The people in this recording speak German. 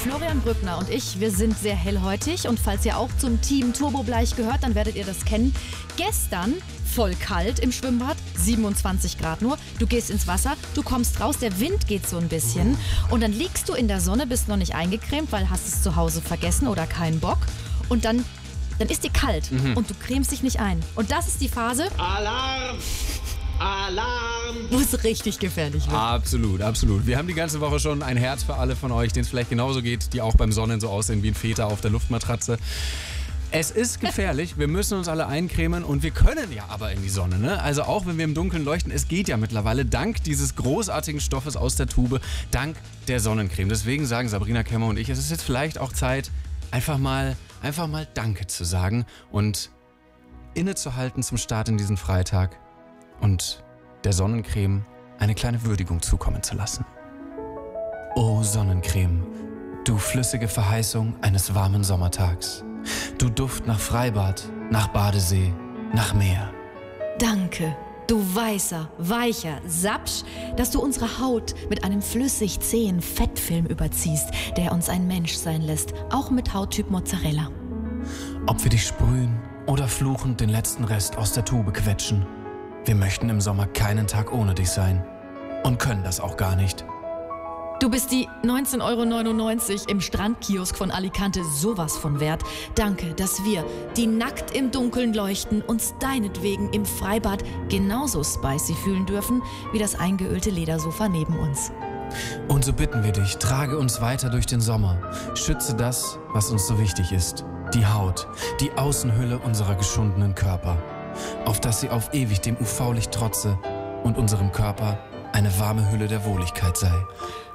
Florian Brückner und ich, wir sind sehr hellhäutig und falls ihr auch zum Team Turbobleich gehört, dann werdet ihr das kennen. Gestern voll kalt im Schwimmbad, 27 Grad nur. Du gehst ins Wasser, du kommst raus, der Wind geht so ein bisschen und dann liegst du in der Sonne, bist noch nicht eingecremt, weil hast es zu Hause vergessen oder keinen Bock und dann ist dir kalt und du cremst dich nicht ein. Und das ist die Phase... Alarm! Alarm! Wo es richtig gefährlich wird. Absolut, absolut. Wir haben die ganze Woche schon ein Herz für alle von euch, denen es vielleicht genauso geht, die auch beim Sonnen so aussehen wie ein Feta auf der Luftmatratze. Es ist gefährlich, wir müssen uns alle eincremen und wir können ja aber in die Sonne, ne? Also auch wenn wir im Dunkeln leuchten, es geht ja mittlerweile dank dieses großartigen Stoffes aus der Tube, dank der Sonnencreme. Deswegen sagen Sabrina Kemmer und ich, es ist jetzt vielleicht auch Zeit, einfach mal Danke zu sagen und innezuhalten zum Start in diesen Freitag und der Sonnencreme eine kleine Würdigung zukommen zu lassen. Oh Sonnencreme, du flüssige Verheißung eines warmen Sommertags. Du Duft nach Freibad, nach Badesee, nach Meer. Danke, du weißer, weicher Sapsch, dass du unsere Haut mit einem flüssig zähen Fettfilm überziehst, der uns ein Mensch sein lässt, auch mit Hauttyp Mozzarella. Ob wir dich sprühen oder fluchend den letzten Rest aus der Tube quetschen, wir möchten im Sommer keinen Tag ohne dich sein und können das auch gar nicht. Du bist die 19,99 € im Strandkiosk von Alicante sowas von wert. Danke, dass wir, die nackt im Dunkeln leuchten, uns deinetwegen im Freibad genauso spicy fühlen dürfen wie das eingeölte Ledersofa neben uns. Und so bitten wir dich, trage uns weiter durch den Sommer. Schütze das, was uns so wichtig ist. Die Haut, die Außenhülle unserer geschundenen Körper. Auf dass sie auf ewig dem UV-Licht trotze und unserem Körper eine warme Hülle der Wohligkeit sei.